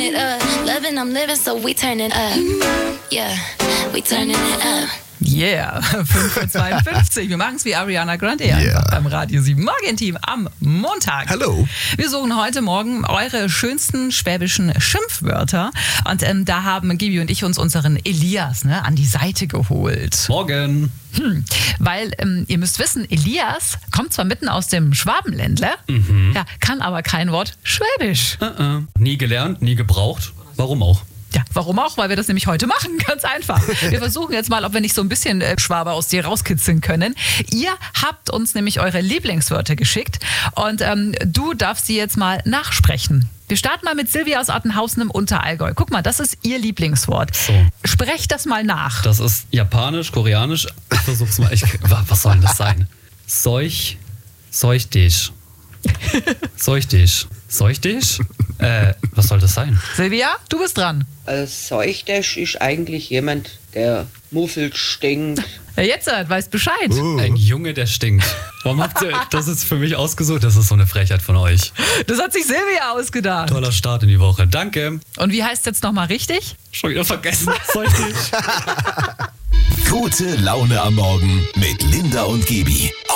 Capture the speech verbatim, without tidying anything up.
it up. Loving, I'm living, so we turning up. Yeah, we turning it up. Yeah, fünf Uhr zweiundfünfzig. Wir machen es wie Ariana Grande yeah. beim Radio sieben Morgenteam am Montag. Hallo. Wir suchen heute Morgen eure schönsten schwäbischen Schimpfwörter. Und ähm, da haben Gibi und ich uns unseren Elias ne, an die Seite geholt. Morgen. Hm, weil ähm, ihr müsst wissen, Elias kommt zwar mitten aus dem Schwabenländler, Mhm. ja, kann aber kein Wort Schwäbisch. Uh-uh. Nie gelernt, nie gebraucht. Warum auch? Ja, warum auch? Weil wir das nämlich heute machen. Ganz einfach. Wir versuchen jetzt mal, ob wir nicht so ein bisschen äh, Schwabe aus dir rauskitzeln können. Ihr habt uns nämlich eure Lieblingswörter geschickt und ähm, du darfst sie jetzt mal nachsprechen. Wir starten mal mit Silvia aus Attenhausen im Unterallgäu. Guck mal, das ist ihr Lieblingswort. So. Sprecht das mal nach. Das ist japanisch, koreanisch. Ich versuch's mal. Ich, was soll denn das sein? Seuch, seuch dich. Seuch dich. Seuch dich? Äh, was soll das sein? Silvia, du bist dran. Ein Seuchtisch ist eigentlich jemand, der muffelt, stinkt. Ja, jetzt weißt Bescheid. Uh. Ein Junge, der stinkt. Warum habt ihr das jetzt für mich ausgesucht? Das ist so eine Frechheit von euch. Das hat sich Silvia ausgedacht. Toller Start in die Woche. Danke. Und wie heißt es jetzt nochmal richtig? Schon wieder vergessen. Seuch dich. Gute Laune am Morgen mit Linda und Gibi.